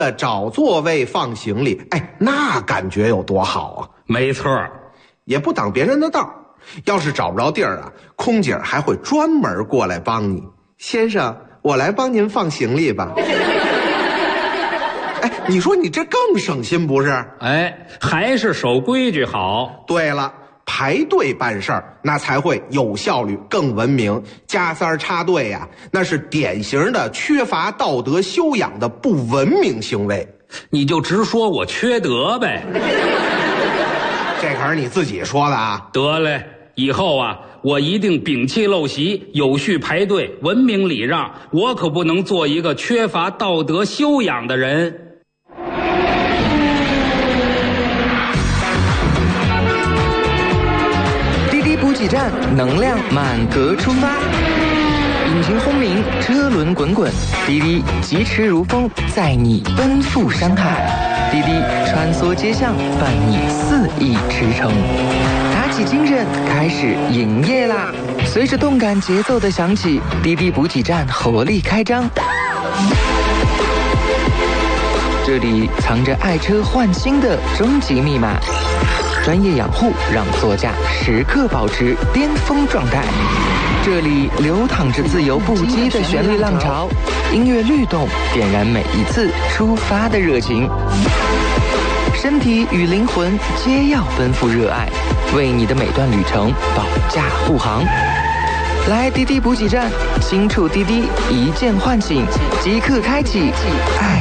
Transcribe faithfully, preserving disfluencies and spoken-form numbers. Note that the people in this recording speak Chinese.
呃，找座位放行李，哎，那感觉有多好啊！ 没错， 也不挡别人的道。要是找不着地儿啊，空姐还会专门过来帮你。先生，我来帮您放行李吧。哎，你说你这更省心不是？ 哎，还是守规矩好。 对了，排队办事儿那才会有效率、更文明。加塞儿插队呀、啊，那是典型的缺乏道德修养的不文明行为。 你就直说我缺德呗。 这可是你自己说的啊。 得嘞，以后啊，我一定摒弃陋习，有序排队，文明礼让。我可不能做一个缺乏道德修养的人。 滴滴补给站，能量满格出发。引擎轰鸣，车轮滚滚，滴滴疾驰如风，载你奔赴山海。滴滴穿梭街巷，伴你肆意驰骋。打起精神，开始营业啦！随着动感节奏的响起，滴滴补给站活力开张。这里藏着爱车换新的终极密码，专业养护让座驾时刻保持巅峰状态。这里流淌着自由不羁的旋律浪潮，音乐律动点燃每一次出发的热情。身体与灵魂皆要奔赴热爱，为你的每段旅程保驾护航。来滴滴补给站，新触滴滴，一键唤醒，即刻开启爱